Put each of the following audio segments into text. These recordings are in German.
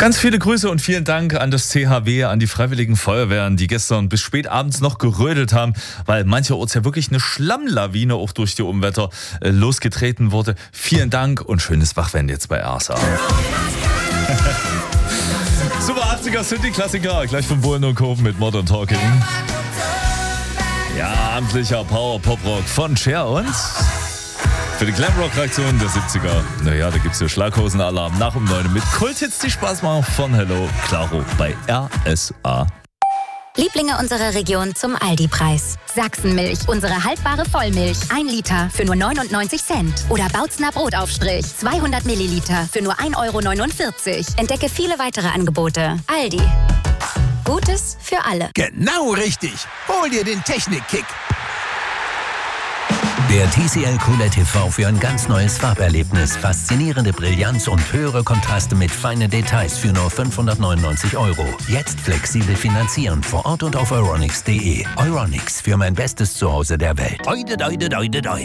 Ganz viele Grüße und vielen Dank an das CHW, an die Freiwilligen Feuerwehren, die gestern bis spät abends noch gerödelt haben, weil mancherorts ja wirklich eine Schlammlawine auch durch die Unwetter losgetreten wurde. Vielen Dank und schönes Wachwerden jetzt bei RSA. Super 80er sind die Klassiker, gleich von Bohlen und Kopen mit Modern Talking. Ja, amtlicher Power-Pop-Rock von Cher und... Für die Glamrock-Reaktion der 70er, naja, da gibt's ja Schlaghosen-Alarm nach um 9 mit Kulthits, die Spaß machen von Hello Claro bei RSA. Lieblinge unserer Region zum Aldi-Preis. Sachsenmilch, unsere haltbare Vollmilch. 1 Liter für nur 99 Cent. Oder Bautzner Brotaufstrich, 200 Milliliter für nur 1,49 €. Entdecke viele weitere Angebote. Aldi. Gutes für alle. Genau richtig. Hol dir den Technik-Kick. Der TCL QLED TV für ein ganz neues Farberlebnis. Faszinierende Brillanz und höhere Kontraste mit feinen Details für nur 599 €. Jetzt flexibel finanzieren vor Ort und auf euronics.de. Euronics, für mein bestes Zuhause der Welt. Oide, doide, doide, doi.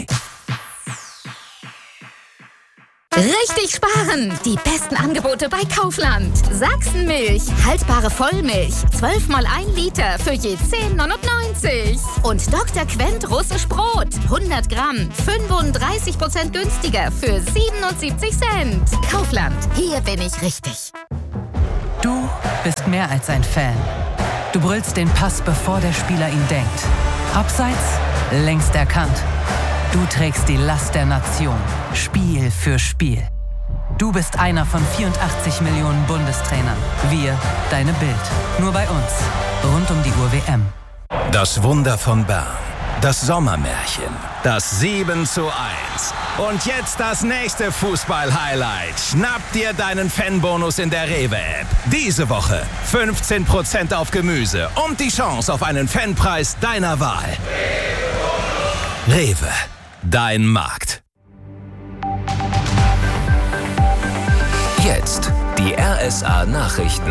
Richtig sparen! Die besten Angebote bei Kaufland. Sachsenmilch, haltbare Vollmilch, 12 mal 1 Liter für je 10,99 €. Und Dr. Quent russisch Brot, 100 Gramm, 35% günstiger für 77 Cent. Kaufland, hier bin ich richtig. Du bist mehr als ein Fan. Du brüllst den Pass, bevor der Spieler ihn denkt. Abseits, längst erkannt. Du trägst die Last der Nation, Spiel für Spiel. Du bist einer von 84 Millionen Bundestrainern. Wir, deine Bild. Nur bei uns. Rund um die Uhr WM. Das Wunder von Bern. Das Sommermärchen. Das 7:1. Und jetzt das nächste Fußball-Highlight. Schnapp dir deinen Fanbonus in der Rewe-App. Diese Woche 15% auf Gemüse und die Chance auf einen Fanpreis deiner Wahl. Rewe. Dein Markt. Jetzt die RSA Nachrichten.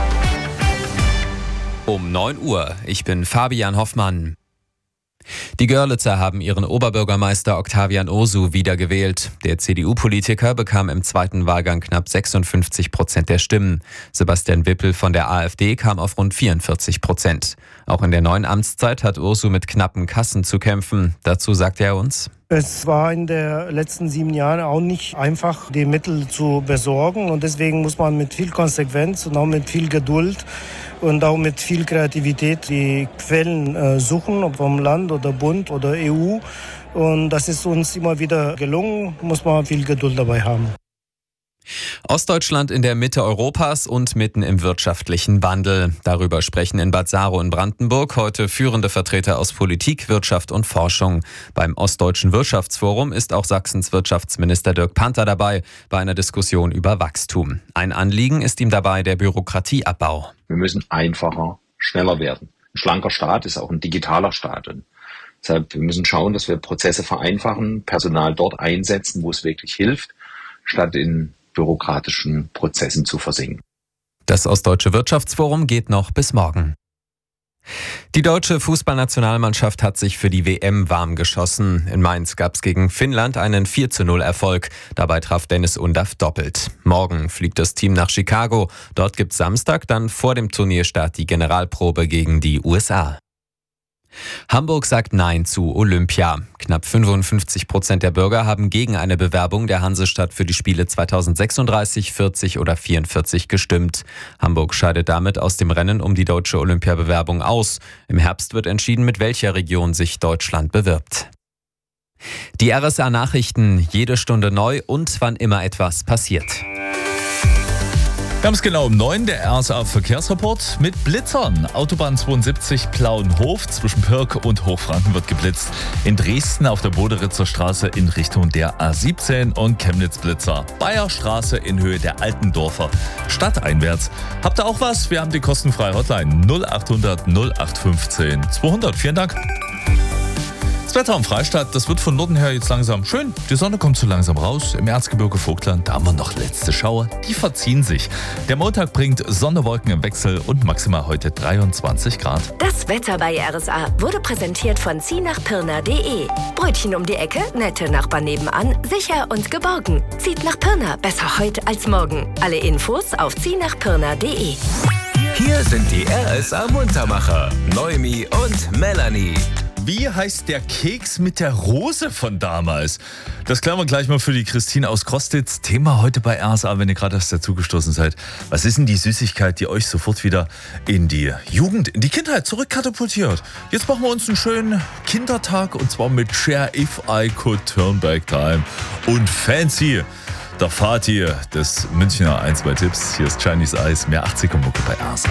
Um 9 Uhr. Ich bin Fabian Hoffmann. Die Görlitzer haben ihren Oberbürgermeister Octavian Ursu wiedergewählt. Der CDU-Politiker bekam im zweiten Wahlgang knapp 56% der Stimmen. Sebastian Wippel von der AfD kam auf rund 44%. Auch in der neuen Amtszeit hat Ursu mit knappen Kassen zu kämpfen. Dazu sagte er uns: Es war in den letzten 7 Jahren auch nicht einfach, die Mittel zu besorgen. Und deswegen muss man mit viel Konsequenz und auch mit viel Geduld und auch mit viel Kreativität die Quellen suchen, ob vom Land oder Bund oder EU. Und das ist uns immer wieder gelungen, muss man viel Geduld dabei haben. Ostdeutschland in der Mitte Europas und mitten im wirtschaftlichen Wandel. Darüber sprechen in Bad Saro in Brandenburg heute führende Vertreter aus Politik, Wirtschaft und Forschung. Beim Ostdeutschen Wirtschaftsforum ist auch Sachsens Wirtschaftsminister Dirk Panther dabei bei einer Diskussion über Wachstum. Ein Anliegen ist ihm dabei der Bürokratieabbau. Wir müssen einfacher, schneller werden. Ein schlanker Staat ist auch ein digitaler Staat. Und deshalb, wir müssen schauen, dass wir Prozesse vereinfachen, Personal dort einsetzen, wo es wirklich hilft, statt in bürokratischen Prozessen zu versinken. Das Ostdeutsche Wirtschaftsforum geht noch bis morgen. Die deutsche Fußballnationalmannschaft hat sich für die WM warm geschossen. In Mainz gab es gegen Finnland einen 4:0-Erfolg. Dabei traf Dennis Undaff doppelt. Morgen fliegt das Team nach Chicago. Dort gibt es Samstag dann vor dem Turnierstart die Generalprobe gegen die USA. Hamburg sagt Nein zu Olympia. Knapp 55% der Bürger haben gegen eine Bewerbung der Hansestadt für die Spiele 2036, 40 oder 44 gestimmt. Hamburg scheidet damit aus dem Rennen um die deutsche Olympiabewerbung aus. Im Herbst wird entschieden, mit welcher Region sich Deutschland bewirbt. Die RSA Nachrichten, jede Stunde neu und wann immer etwas passiert. Ganz genau um 9 der RSA Verkehrsreport mit Blitzern. Autobahn 72 Plauenhof zwischen Pirk und Hochfranken wird geblitzt. In Dresden auf der Boderitzer Straße in Richtung der A17 und Chemnitz Blitzer. Bayerstraße in Höhe der Altendorfer stadteinwärts. Habt ihr auch was? Wir haben die kostenfreie Hotline 0800 0815 200. Vielen Dank. Das Wetter am Freistaat, das wird von Norden her jetzt langsam schön. Die Sonne kommt so langsam raus. Im Erzgebirge Vogtland, da haben wir noch letzte Schauer. Die verziehen sich. Der Montag bringt Sonne, Wolken im Wechsel und maximal heute 23 Grad. Das Wetter bei RSA wurde präsentiert von zieh-nach-pirna.de. Brötchen um die Ecke, nette Nachbarn nebenan, sicher und geborgen. Zieht nach Pirna, besser heute als morgen. Alle Infos auf zieh-nach-pirna.de. Hier sind die RSA Muntermacher, Noemi und Melanie. Wie heißt der Keks mit der Rose von damals? Das klären wir gleich mal für die Christine aus Krostitz. Thema heute bei RSA, wenn ihr gerade erst dazugestoßen seid. Was ist denn die Süßigkeit, die euch sofort wieder in die Jugend, in die Kindheit zurückkatapultiert? Jetzt machen wir uns einen schönen Kindertag und zwar mit Share If I Could Turn Back Time und Fancy. Der Fatih des Münchner 1-2 Tipps. Hier ist Chinese Eyes, mehr 80er Mucke bei RSA.